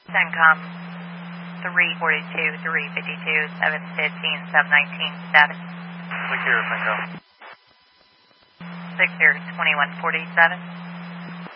CENTCOM 342, 352, 715, 719, status. Click here, CENTCOM. 60, 2147.